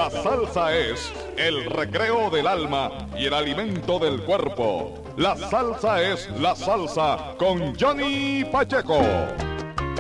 La salsa es el recreo del alma y el alimento del cuerpo. La salsa es la salsa con Johnny Pacheco.